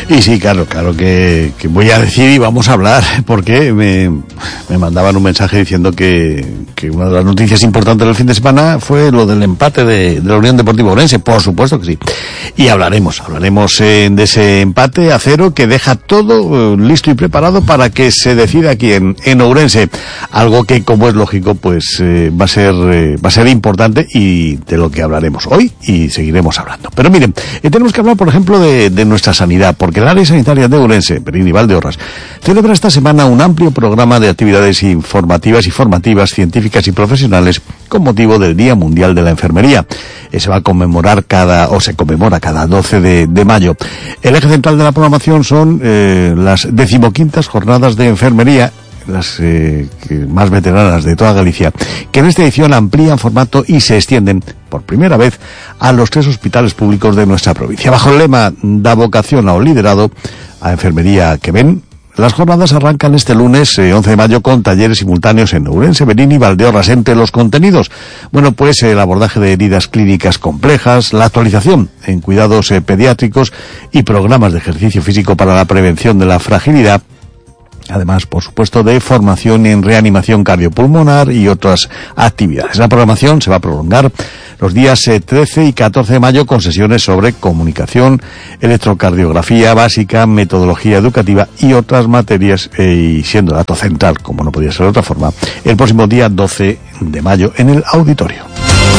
Y sí, claro que voy a decir y vamos a hablar, porque me mandaban un mensaje diciendo que una de las noticias importantes del fin de semana fue lo del empate de la Unión Deportiva Ourense. Por supuesto que sí. Y hablaremos de ese empate a 0 que deja todo listo y preparado para que se decida aquí en Ourense. Algo que, como es lógico, pues va a ser importante y de lo que hablaremos hoy y seguiremos hablando. Pero miren, tenemos que hablar, por ejemplo, de nuestra sanidad, porque el área sanitaria de Ourense, Berín y Valdeorras, celebra esta semana un amplio programa de actividades informativas y formativas, científicas y profesionales con motivo del Día Mundial de la Enfermería. Se va a conmemorar se conmemora cada 12 de mayo. El eje central de la programación son las 15ª jornadas de enfermería, las más veteranas de toda Galicia, que en esta edición amplían formato y se extienden por primera vez a los 3 hospitales públicos de nuestra provincia. Bajo el lema "Da vocación ao liderado, a enfermería que ven", las jornadas arrancan este lunes 11 de mayo con talleres simultáneos en Ourense, Berín y Valdeorras. Entre los contenidos, pues el abordaje de heridas clínicas complejas, la actualización en cuidados pediátricos y programas de ejercicio físico para la prevención de la fragilidad. Además, por supuesto, de formación en reanimación cardiopulmonar y otras actividades. La programación se va a prolongar los días 13 y 14 de mayo con sesiones sobre comunicación, electrocardiografía básica, metodología educativa y otras materias, y siendo dato central, como no podía ser de otra forma, el próximo día 12 de mayo en el auditorio.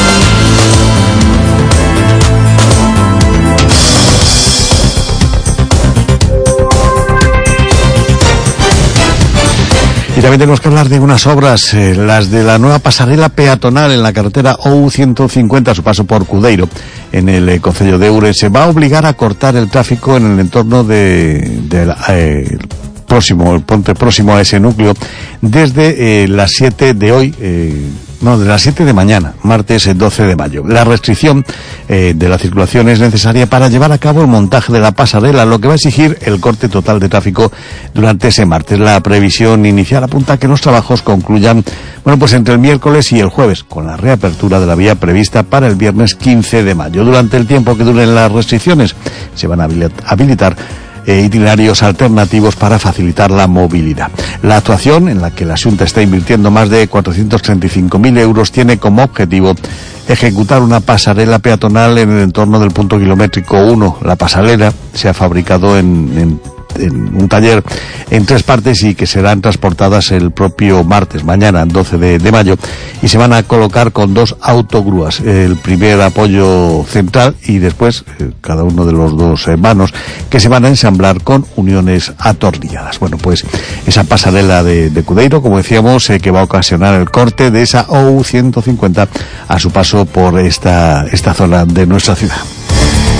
Y también tenemos que hablar de unas obras, las de la nueva pasarela peatonal en la carretera OU150 a su paso por Cudeiro, en el concello de Ourense. Va a obligar a cortar el tráfico en el entorno el puente próximo a ese núcleo, desde las 7 de hoy, de las 7 de mañana, martes 12 de mayo. La restricción de la circulación es necesaria para llevar a cabo el montaje de la pasarela, lo que va a exigir el corte total de tráfico durante ese martes. La previsión inicial apunta a que los trabajos concluyan, entre el miércoles y el jueves, con la reapertura de la vía prevista para el viernes 15 de mayo. Durante el tiempo que duren las restricciones, se van a habilitar itinerarios alternativos para facilitar la movilidad. La actuación, en la que la Xunta está invirtiendo más de 435.000 euros, tiene como objetivo ejecutar una pasarela peatonal en el entorno del punto kilométrico 1. La pasarela se ha fabricado en un taller en 3 partes y que serán transportadas el propio martes, mañana 12 de mayo, y se van a colocar con 2 autogrúas, el primer apoyo central y después cada uno de los 2 vanos, que se van a ensamblar con uniones atornilladas. Esa pasarela de Cudeiro, como decíamos, que va a ocasionar el corte de esa OU150 a su paso por esta zona de nuestra ciudad.